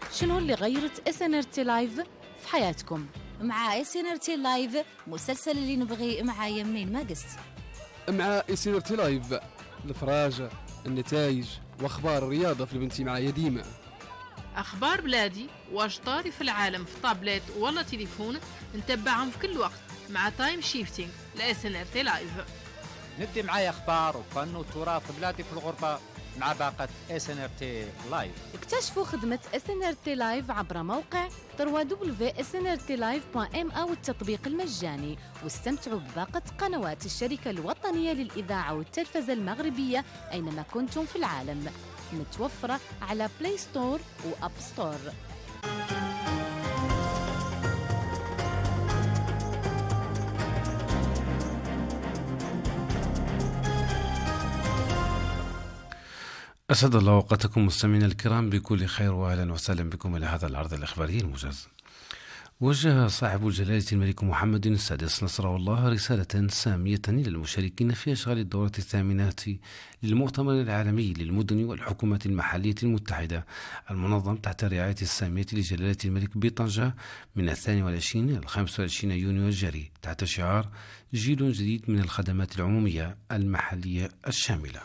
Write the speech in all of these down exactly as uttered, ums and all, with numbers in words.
شنو اللي غيرت اس ان ار تي لايف في حياتكم؟ مع اس ان ار تي لايف مسلسل اللي نبغي مع يمين ما قست. مع اس ان ار تي لايف الفراجة، النتائج واخبار الرياضة في البنتي معايا ديما. اخبار بلادي واش طاري في العالم في طابلت ولا تليفون نتبعهم في كل وقت مع تايم شيفتينج لاس ان ار تي لايف. ندي معايا اخبار وفن وتراث بلادي في الغربة مع باقة اس ان ار تي لايف. اكتشفوا خدمة اس ان ار تي لايف عبر موقع دبليو دبليو دبليو دوت اس ان ار تي لايف دوت ام او التطبيق المجاني، واستمتعوا بباقة قنوات الشركة الوطنية للإذاعة والتلفزة المغربية أينما كنتم في العالم، متوفرة على بلاي ستور وأب ستور. أسعد الله أوقاتكم مستمعينا الكرام بكل خير، وأهلا وسهلا بكم إلى هذا العرض الإخباري الموجز. وجه صاحب الجلالة الملك محمد السادس نصره الله رسالة سامية إلى المشاركين في أشغال الدورة الثامنة للمؤتمر العالمي للمدن والحكومات المحلية المتحدة المنظم تحت الرعاية السامية لجلالة الملك بطنجة من الثاني والعشرين إلى الخامس والعشرين يونيو الجاري تحت شعار جيل جديد من الخدمات العمومية المحلية الشاملة.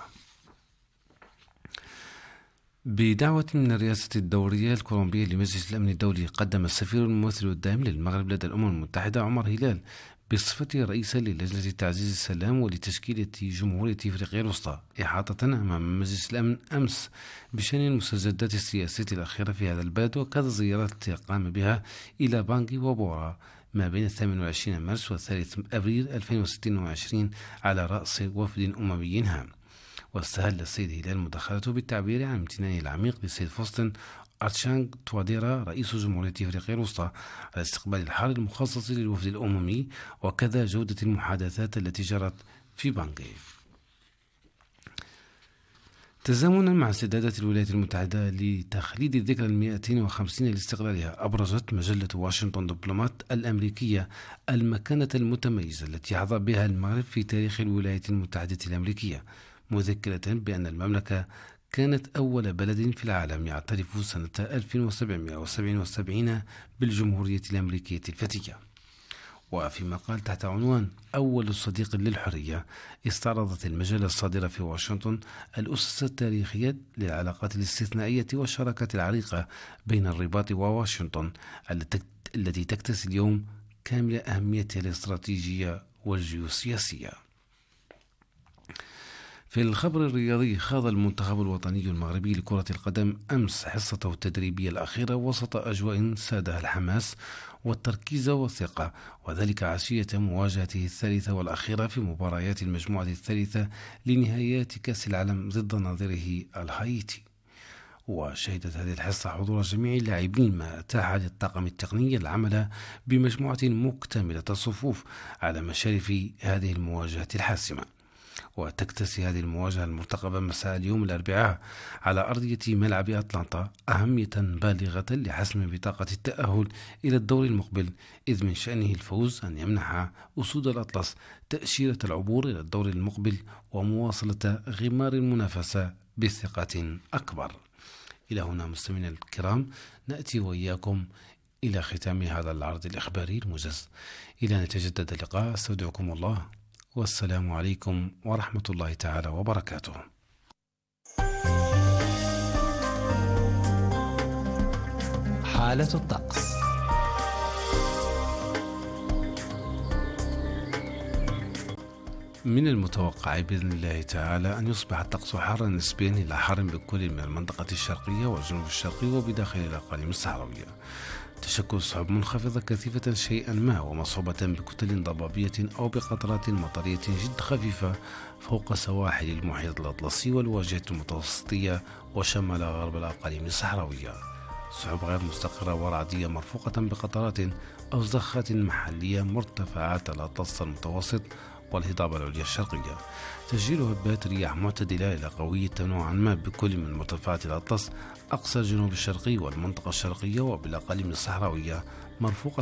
بدعوة من الرئاسة الدورية الكولومبية لمجلس الأمن الدولي، قدم السفير الممثل الدائم للمغرب لدى الأمم المتحدة عمر هلال بصفته رئيسا للجنة تعزيز السلام ولتشكيلة جمهورية أفريقيا الوسطى إحاطة أمام مجلس الأمن أمس بشأن المستجدات السياسية الأخيرة في هذا البلد، وكذا الزيارات التي قام بها إلى بانغي وبورا ما بين الثامن والعشرين مارس والثالث أبريل ألفين وستة وعشرين على رأس وفد أممي هام. واستهل السيد هلال مداخلته بالتعبير عن امتنانه العميق للسيد فوستن أرتشانغ تواديرا رئيس جمهورية أفريقيا الوسطى على استقبال الحار المخصص للوفد الأممي، وكذا جودة المحادثات التي جرت في بانغي. تزامنا مع استعدادات الولايات المتحدة لتخليد الذكرى المئتين وخمسين لاستقلالها، أبرزت مجلة واشنطن دبلومات الأمريكية المكانة المتميزة التي حظى بها المغرب في تاريخ الولايات المتحدة الأمريكية، مذكرة بأن المملكة كانت أول بلد في العالم يعترف سنة ألف وسبعمائة وسبعة وسبعين بالجمهورية الأمريكية الفتية. وفيما قال تحت عنوان أول صديق للحرية، استعرضت المجلة الصادرة في واشنطن الأسس التاريخية للعلاقات الاستثنائية والشراكة العريقة بين الرباط وواشنطن التي تكتسي اليوم كامل أهميتها الاستراتيجية والجيوسياسية. في الخبر الرياضي، خاض المنتخب الوطني المغربي لكرة القدم أمس حصته التدريبية الأخيرة وسط أجواء سادها الحماس والتركيز والثقة، وذلك عشية مواجهته الثالثة والأخيرة في مباريات المجموعة الثالثة لنهائيات كأس العالم ضد نظيره الهايتي. وشهدت هذه الحصة حضور جميع اللاعبين، ما أتاح للطاقم التقني العمل بمجموعة مكتملة الصفوف على مشارف هذه المواجهة الحاسمة. وتكتسي هذه المواجهة المرتقبة مساء اليوم الأربعاء على أرضية ملعب أتلانتا أهمية بالغة لحسم بطاقة التأهل إلى الدور المقبل، إذ من شأنه الفوز أن يمنح أسود الأطلس تأشيرة العبور إلى الدور المقبل ومواصلة غمار المنافسة بثقة أكبر. إلى هنا مستمعينا الكرام نأتي وإياكم إلى ختام هذا العرض الإخباري الموجز. إلى أن نتجدد اللقاء، استودعكم الله والسلام عليكم ورحمة الله تعالى وبركاته. حالة الطقس. من المتوقع بإذن الله تعالى أن يصبح الطقس حارا نسبيا إلى حار بكل من المنطقة الشرقية والجنوب الشرقي وبداخل الأقاليم الصحراوية. تشكل سحب منخفضة كثيفة شيئا ما ومصحوبة بكتل ضبابية أو بقطرات مطرية جد خفيفة فوق سواحل المحيط الأطلسي والواجهة المتوسطية وشمال غرب الأقاليم الصحراوية. سحب غير مستقرة ورعدية مرفوقة بقطرات أو زخات محلية مرتفعات الأطلس المتوسط والهضبة العليا الشرقية. تسجيل هبات رياح معتدلة إلى قوية نوعا ما بكل من مرتفعات الأطلس أقصى الجنوب الشرقي والمنطقة الشرقية وبالأقاليم الصحراوية مرفوقة